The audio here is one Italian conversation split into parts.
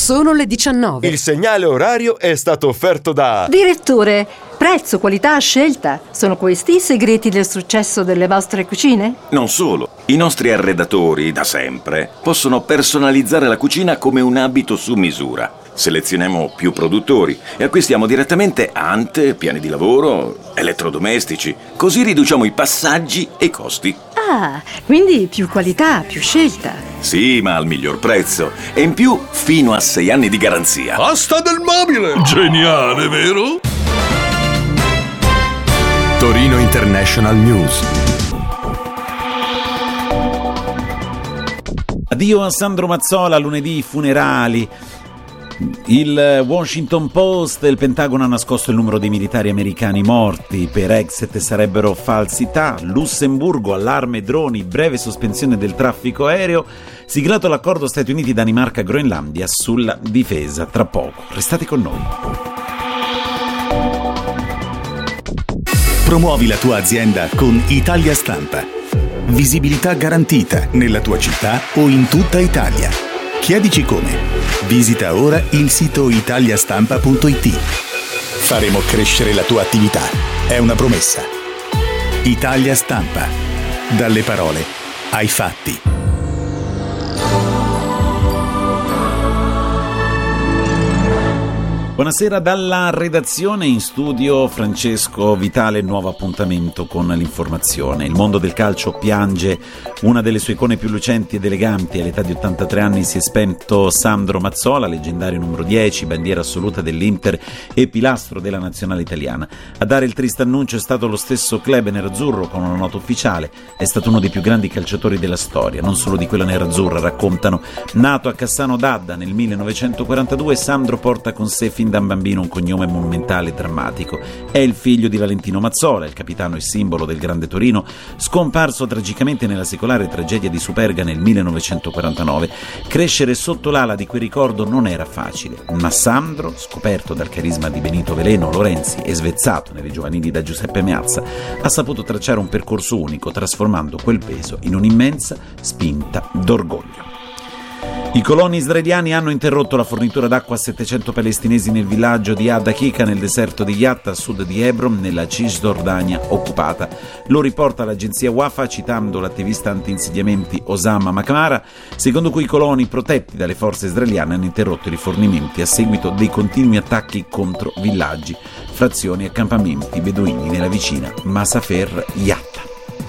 Sono le 19. Il segnale orario è stato offerto da... Direttore, prezzo, qualità, scelta. Sono questi i segreti del successo delle vostre cucine? Non solo. I nostri arredatori, da sempre, possono personalizzare la cucina come un abito su misura. Selezioniamo più produttori e acquistiamo direttamente ante, piani di lavoro, elettrodomestici. Così riduciamo i passaggi e i costi. Ah, quindi più qualità, più scelta. Sì, ma al miglior prezzo. E in più, fino a 6 anni di garanzia. Asta del mobile! Geniale, vero? Torino International News. Addio a Sandro Mazzola, lunedì funerali. Il Washington Post e il Pentagono ha nascosto il numero dei militari americani morti. Per Exet sarebbero falsità. Lussemburgo, allarme droni, breve sospensione del traffico aereo. Siglato l'accordo Stati Uniti-Danimarca-Groenlandia sulla difesa. Tra poco. Restate con noi. Promuovi la tua azienda con Italia Stampa. Visibilità garantita nella tua città o in tutta Italia. Chiedici come. Visita ora il sito italiastampa.it. Faremo crescere la tua attività. È una promessa. Italia Stampa. Dalle parole ai fatti. Buonasera dalla redazione, in studio Francesco Vitale, nuovo appuntamento con l'informazione. Il mondo del calcio piange una delle sue icone più lucenti ed eleganti. All'età di 83 anni si è spento Sandro Mazzola, leggendario numero 10, bandiera assoluta dell'Inter e pilastro della nazionale italiana. A dare il triste annuncio è stato lo stesso club nerazzurro con una nota ufficiale. È stato uno dei più grandi calciatori della storia, non solo di quella nerazzurra, raccontano. Nato a Cassano d'Adda nel 1942, Sandro porta con sé fin da bambino un cognome monumentale e drammatico. È il figlio di Valentino Mazzola, il capitano e simbolo del Grande Torino, scomparso tragicamente nella secolare tragedia di Superga nel 1949. Crescere sotto l'ala di quel ricordo non era facile, ma Sandro, scoperto dal carisma di Benito Veleno, Lorenzi e svezzato nelle giovanili da Giuseppe Meazza, ha saputo tracciare un percorso unico, trasformando quel peso in un'immensa spinta d'orgoglio. I coloni israeliani hanno interrotto la fornitura d'acqua a 700 palestinesi nel villaggio di Ad Akika nel deserto di Yatta a sud di Hebron nella Cisgiordania occupata. Lo riporta l'agenzia Wafa citando l'attivista anti-insediamenti Osama Makamara, secondo cui i coloni protetti dalle forze israeliane hanno interrotto i rifornimenti a seguito dei continui attacchi contro villaggi, frazioni e accampamenti beduini nella vicina Masafer Yatta.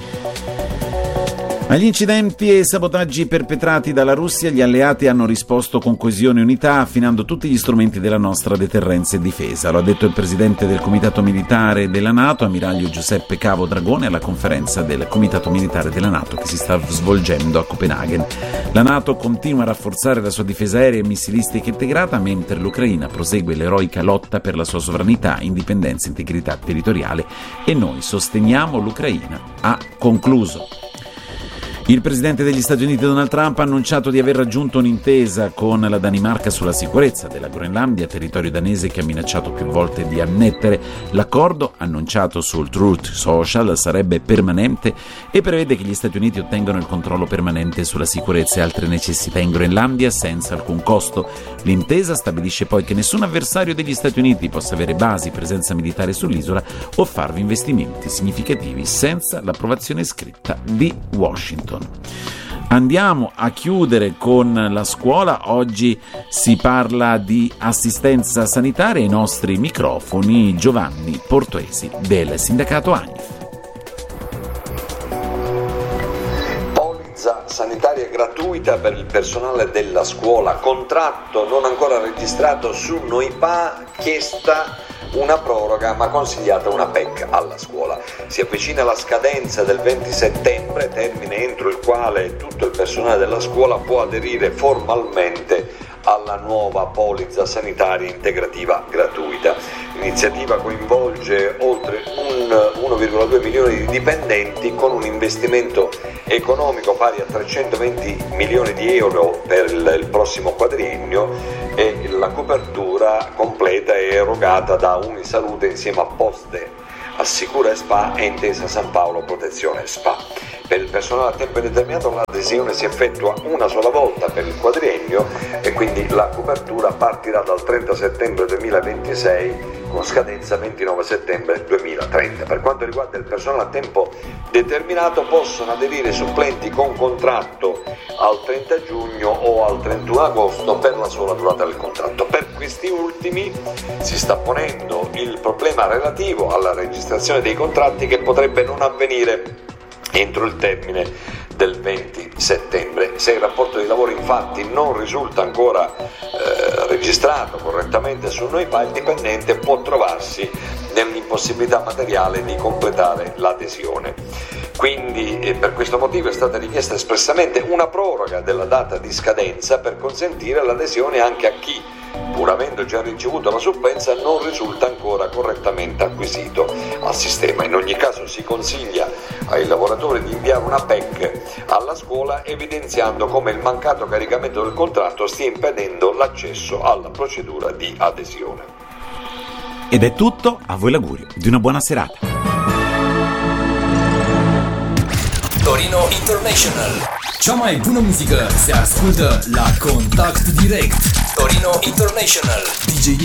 Agli incidenti e sabotaggi perpetrati dalla Russia, gli alleati hanno risposto con coesione e unità, affinando tutti gli strumenti della nostra deterrenza e difesa. Lo ha detto il presidente del Comitato Militare della NATO, ammiraglio Giuseppe Cavo Dragone, alla conferenza del Comitato Militare della NATO che si sta svolgendo a Copenaghen. La NATO continua a rafforzare la sua difesa aerea e missilistica integrata, mentre l'Ucraina prosegue l'eroica lotta per la sua sovranità, indipendenza e integrità territoriale, e noi sosteniamo l'Ucraina, ha concluso. Il presidente degli Stati Uniti Donald Trump ha annunciato di aver raggiunto un'intesa con la Danimarca sulla sicurezza della Groenlandia, territorio danese che ha minacciato più volte di annettere. L'accordo, annunciato sul Truth Social, sarebbe permanente e prevede che gli Stati Uniti ottengano il controllo permanente sulla sicurezza e altre necessità in Groenlandia senza alcun costo. L'intesa stabilisce poi che nessun avversario degli Stati Uniti possa avere basi, presenza militare sull'isola o farvi investimenti significativi senza l'approvazione scritta di Washington. Andiamo a chiudere con la scuola. Oggi si parla di assistenza sanitaria. Ai nostri microfoni Giovanni Portoesi del sindacato AGNIF. Polizza sanitaria gratuita per il personale della scuola, contratto non ancora registrato su Noipa, chiesta una proroga ma consigliata una PEC alla scuola. Si avvicina la scadenza del 20 settembre, termine entro il quale tutto il personale della scuola può aderire formalmente alla nuova polizza sanitaria integrativa gratuita. L'iniziativa coinvolge oltre 1,2 milioni di dipendenti con un investimento economico pari a 320 milioni di euro per il prossimo quadriennio e la copertura completa è erogata da Unisalute insieme a Poste Assicura SPA e Intesa San Paolo Protezione SPA. Per il personale a tempo indeterminato l'adesione si effettua una sola volta per il quadriennio gennaio e quindi la copertura partirà dal 30 settembre 2026 con scadenza 29 settembre 2030. Per quanto riguarda il personale a tempo determinato, possono aderire supplenti con contratto al 30 giugno o al 31 agosto per la sola durata del contratto. Per questi ultimi si sta ponendo il problema relativo alla registrazione dei contratti, che potrebbe non avvenire entro il termine del 20 settembre. Se il rapporto di lavoro infatti non risulta ancora registrato correttamente su NoiPA, il dipendente può trovarsi nell'impossibilità materiale di completare l'adesione. Quindi per questo motivo è stata richiesta espressamente una proroga della data di scadenza per consentire l'adesione anche a chi, pur avendo già ricevuto la supplenza, non risulta ancora correttamente acquisito al sistema. In ogni caso si consiglia ai lavoratori di inviare una PEC alla scuola, evidenziando come il mancato caricamento del contratto stia impedendo l'accesso alla procedura di adesione. Ed è tutto, a voi l'augurio di una buona serata. Torino International. Cea mai bună muzică se ascultă la Contact Direct. Torino International. DJ